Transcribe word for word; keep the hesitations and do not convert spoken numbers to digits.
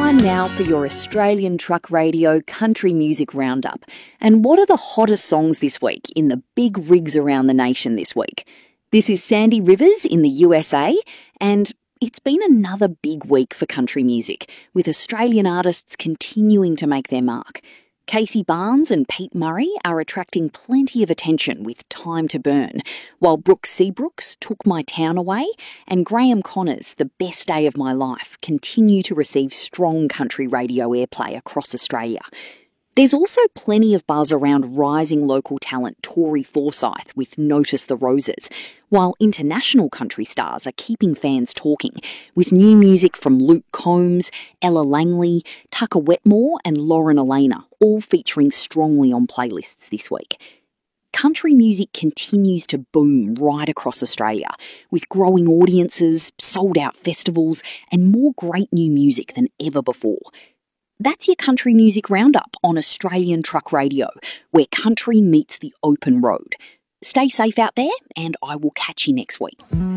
Time now for your Australian Truck Radio Country Music Roundup. And what are the hottest songs this week in the big rigs around the nation this week? This is Sandy Rivers in the U S A, and it's been another big week for country music, with Australian artists continuing to make their mark. Casey Barnes and Pete Murray are attracting plenty of attention with Time to Burn, while Brooks Seabrooks Took My Town Away and Graham Connor's The Best Day of My Life continue to receive strong country radio airplay across Australia. There's also plenty of buzz around rising local talent Tori Forsyth with Notice the Roses, while international country stars are keeping fans talking, with new music from Luke Combs, Ella Langley, Tucker Wetmore and Lauren Elena, all featuring strongly on playlists this week. Country music continues to boom right across Australia, with growing audiences, sold-out festivals and more great new music than ever before. That's your Country Music Roundup on Australian Truck Radio, where country meets the open road. Stay safe out there, and I will catch you next week.